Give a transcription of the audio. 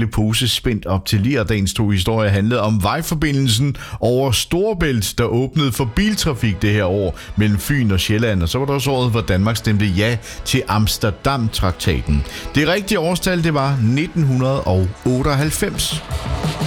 hele pose spændt op til lige, og dagens 2 historier handlede om vejforbindelsen over Storebælt, der åbnede for biltrafik det her år mellem Fyn og Sjælland. Og så var der også året, hvor Danmark stemte ja til Amsterdam-traktaten. Det rigtige årstal, det var 1998.